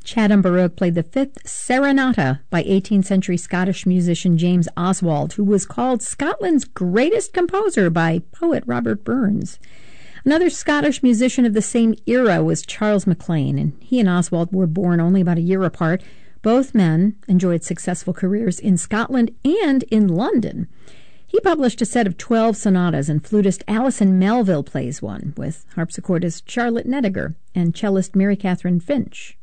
Chatham Baroque played the fifth Serenata by 18th century Scottish musician James Oswald, who was called Scotland's greatest composer by poet Robert Burns. Another Scottish musician of the same era was Charles MacLean, and he and Oswald were born only about a year apart. Both men enjoyed successful careers in Scotland and in London. He published a set of 12 sonatas, and flutist Alison Melville plays one, with harpsichordist Charlotte Nediger and cellist Mary Catherine Finch.